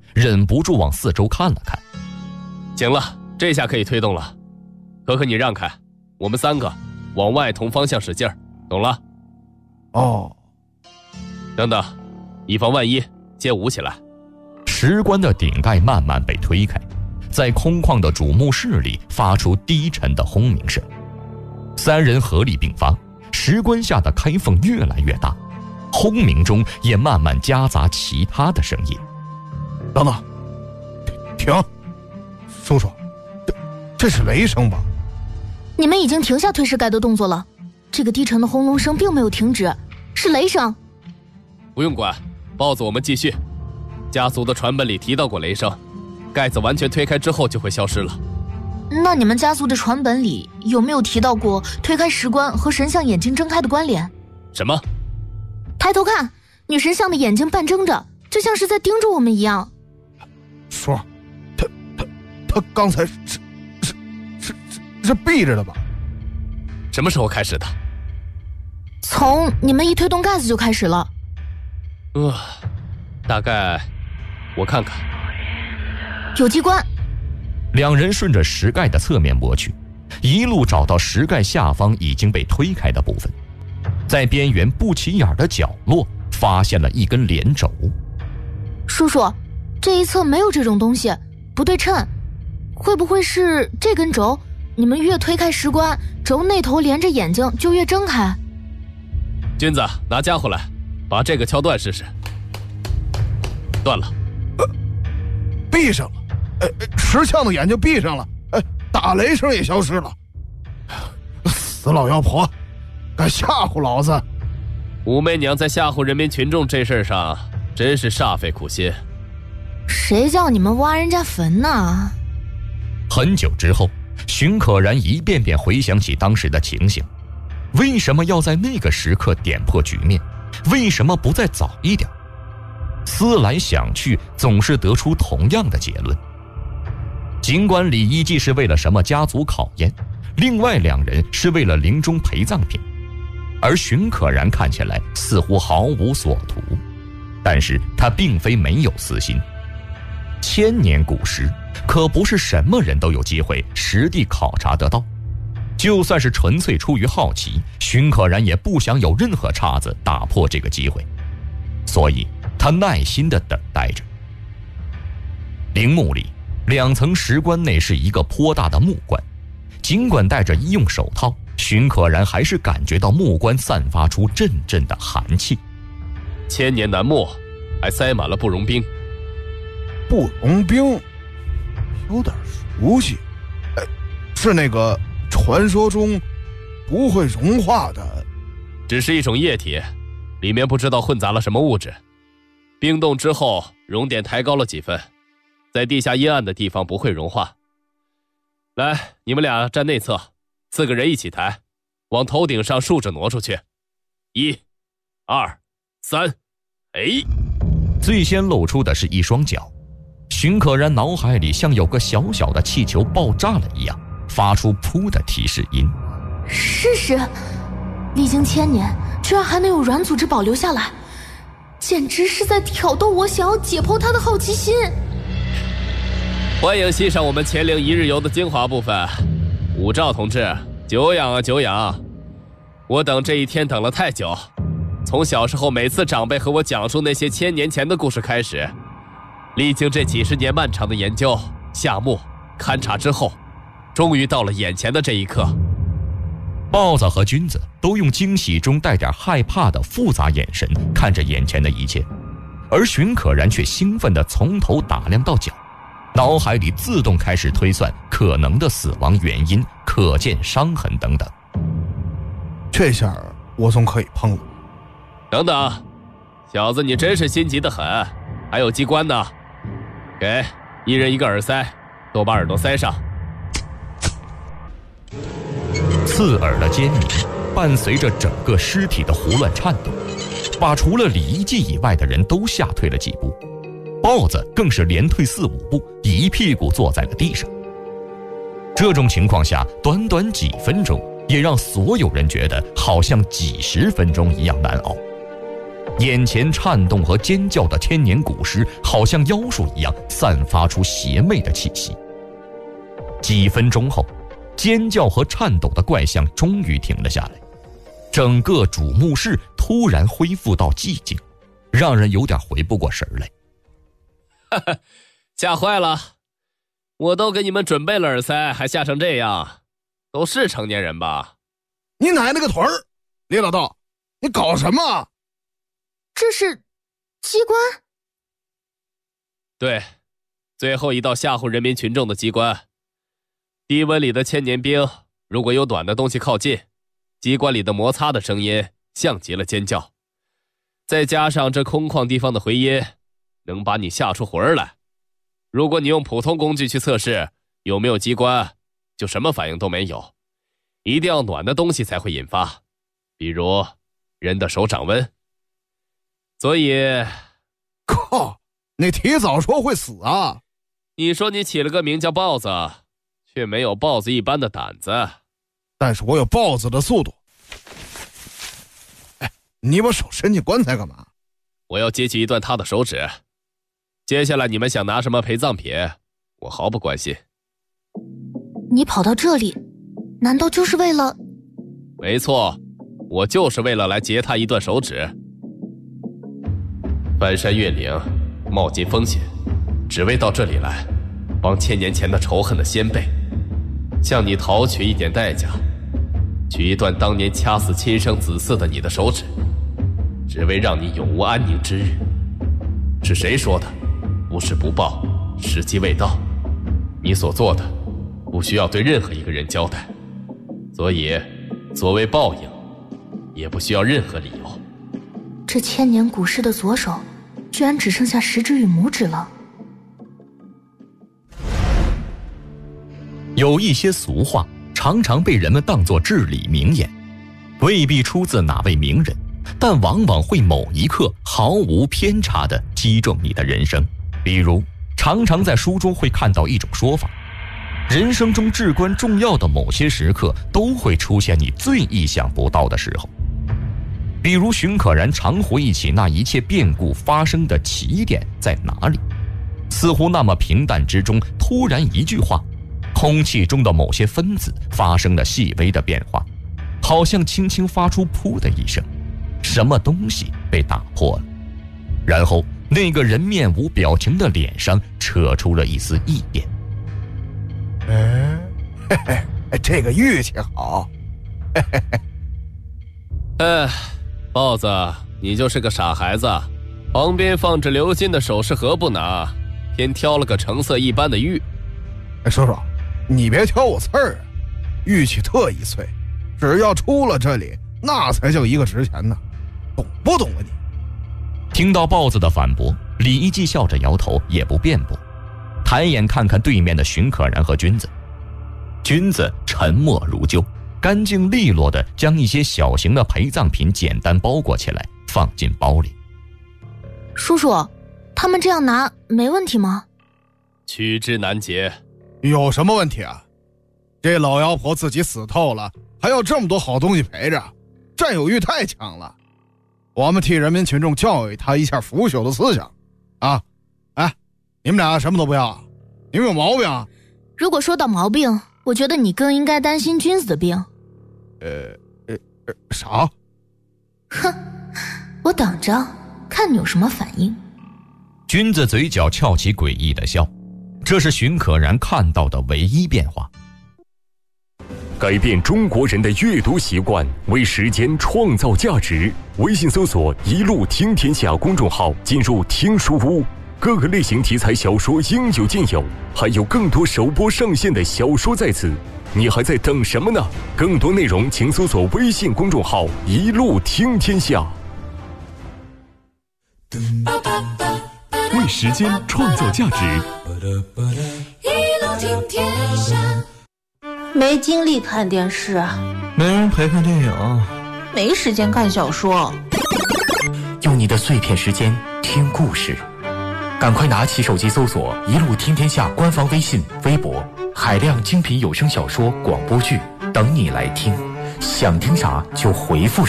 忍不住往四周看了看。 行了，这下可以推动了。可可你让开，我们3个往外同方向使劲儿，懂了？ 哦。 等等，以防万一，先捂起来。 石棺的顶盖慢慢被推开，在空旷的主墓室里发出低沉的轰鸣声。3人合力并发，石棺下的开缝越来越大，轰鸣中也慢慢夹杂其他的声音。 等等，停！叔叔，这是雷声吧？ 你们已经停下推石盖的动作了，这个低沉的轰隆声并没有停止，是雷声。 不用管，豹子，我们继续。家族的传本里提到过雷声，盖子完全推开之后就会消失了。 那你们家族的传本里有没有提到过推开石棺和神像眼睛睁开的关联？ 什么？ 抬头看，女神像的眼睛半睁着，就像是在盯着我们一样。 叔，他刚才是闭着的吧？ 什么时候开始的？ 从你们一推动盖子就开始了。 大概我看看。 有机关。 2人顺着石盖的侧面摸去，一路找到石盖下方已经被推开的部分，在边缘不起眼的角落发现了一根连轴。 叔叔，这一侧没有这种东西，不对称，会不会是这根轴？你们越推开石棺，轴那头连着眼睛就越睁开。 君子，拿家伙来，把这个敲断试试。断了。 闭上了。石像的眼睛闭上了，打雷声也消失了。死老妖婆，敢吓唬老子！ 武媚娘在吓唬人民群众这事上真是煞费苦心。 谁叫你们挖人家坟呢？ 很久之后，荀可然一遍遍回想起当时的情形，为什么要在那个时刻点破局面？为什么不再早一点？思来想去，总是得出同样的结论。尽管李一季是为了什么家族考验，另外2人是为了临终陪葬品，而荀可然看起来似乎毫无所图，但是他并非没有私心。1000年古石可不是什么人都有机会实地考察得到，就算是纯粹出于好奇，荀可然也不想有任何岔子打破这个机会，所以他耐心地等待着。陵墓里2层石棺内是一个颇大的木棺，尽管戴着医用手套，荀可然还是感觉到木棺散发出阵阵的寒气。 1000年楠木，还塞满了不溶冰。 不溶冰，有点熟悉。是那个传说中不会融化的？ 只是一种液体，里面不知道混杂了什么物质。冰冻之后，熔点抬高了几分。在地下阴暗的地方不会融化。来，你们俩站内侧，4个人一起抬，往头顶上竖着挪出去。1、2、3， 最先露出的是一双脚，荀可然脑海里像有个小小的气球爆炸了一样，发出噗的提示音。 试试，历经1000年，居然还能有软组织保留下来，简直是在挑逗我想要解剖它的好奇心。 欢迎欣赏我们乾陵1日游的精华部分。武曌同志，久仰啊久仰！我等这一天等了太久，从小时候每次长辈和我讲述那些1000年前的故事开始，历经这几10年漫长的研究、下墓、勘察之后，终于到了眼前的这一刻。 豹子和君子都用惊喜中带点害怕的复杂眼神看着眼前的一切，而荀可然却兴奋地从头打量到脚，脑海里自动开始推算可能的死亡原因、可见伤痕等等。 这下我总可以碰了。 等等，小子你真是心急得很，还有机关呢。给1人1个耳塞，都把耳朵塞上。 刺耳的尖鸣伴随着整个尸体的胡乱颤动，把除了李一季以外的人都吓退了几步。豹子更是连退4、5步，一屁股坐在了地上。这种情况下，短短几分钟也让所有人觉得好像几10分钟一样难熬。 眼前颤动和尖叫的千年古尸好像妖术一样散发出邪魅的气息。几分钟后，尖叫和颤抖的怪象终于停了下来，整个主墓室突然恢复到寂静，让人有点回不过神来。 吓坏了，我都给你们准备了耳塞，还吓成这样，都是成年人吧？ 你奶奶个腿儿！李老道，你搞什么？ 这是机关？ 对，最后一道吓唬人民群众的机关。低温里的千年冰，如果有暖的东西靠近，机关里的摩擦的声音像极了尖叫，再加上这空旷地方的回音，能把你吓出魂来。如果你用普通工具去测试有没有机关，就什么反应都没有，一定要暖的东西才会引发，比如人的手掌温。所以， 靠，你提早说会死啊！ 你说你起了个名叫豹子，却没有豹子一般的胆子。 但是我有豹子的速度。哎，你把手伸进棺材干嘛？ 我要截取一段他的手指。接下来你们想拿什么陪葬品，我毫不关心。 你跑到这里，难道就是为了？ 没错，我就是为了来截他一段手指。翻山越岭，冒尽风险，只为到这里来，帮1000年前的仇恨的先辈，向你讨取一点代价，取一段当年掐死亲生子嗣的你的手指，只为让你永无安宁之日。是谁说的？不是不报，时机未到。你所做的，不需要对任何一个人交代，所以，所谓报应，也不需要任何理由。 这千年古尸的左手，居然只剩下食指与拇指了。 有一些俗话常常被人们当作至理名言，未必出自哪位名人，但往往会某一刻毫无偏差地击中你的人生。比如，常常在书中会看到一种说法，人生中至关重要的某些时刻都会出现你最意想不到的时候。比如荀可然常回忆起那一切变故发生的起点在哪里，似乎那么平淡之中突然一句话，空气中的某些分子发生了细微的变化，好像轻轻发出噗的一声，什么东西被打破了，然后那个人面无表情的脸上扯出了一丝异变。 这个运气好。 豹子，你就是个傻孩子，旁边放着鎏金的首饰盒不拿，偏挑了个橙色一般的玉。 叔叔，你别挑我刺儿啊，玉器特一脆，只要出了这里，那才叫一个值钱呢，懂不懂啊你？ 听到豹子的反驳，李一记笑着摇头，也不辩驳，抬眼看看对面的荀可然和君子。君子沉默如旧，干净利落地将一些小型的陪葬品简单包裹起来，放进包里。 叔叔，他们这样拿没问题吗？ 取之难竭。 有什么问题啊？这老妖婆自己死透了，还有这么多好东西陪着，占有欲太强了。我们替人民群众教育他一下腐朽的思想啊！哎，你们俩什么都不要，你们有毛病啊？ 如果说到毛病，我觉得你更应该担心君子的病。 啥？ 哼，我等着看你有什么反应。 君子嘴角翘起诡异的笑，这是荀可然看到的唯一变化。 改变中国人的阅读习惯，为时间创造价值。微信搜索“一路听天下”公众号，进入听书屋，各个类型题材小说应有尽有，还有更多首播上线的小说在此。你还在等什么呢？更多内容请搜索微信公众号“一路听天下”。为时间创造价值。 一路听天下。 没精力看电视， 没人陪看电影， 没时间看小说。 用你的碎片时间听故事，赶快拿起手机搜索“一路听天下”官方微信、微博，海量精品有声小说、广播剧等你来听。想听啥就回复